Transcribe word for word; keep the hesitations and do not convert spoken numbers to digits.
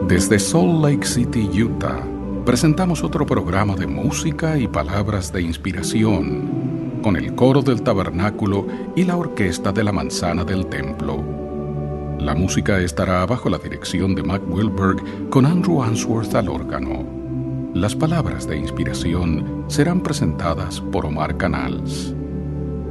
Desde Salt Lake City, Utah, presentamos otro programa de música y palabras de inspiración, con el coro del tabernáculo y la orquesta de la manzana del templo. La música estará bajo la dirección de Mac Wilberg con Andrew Answorth al órgano. Las palabras de inspiración serán presentadas por Omar Canals.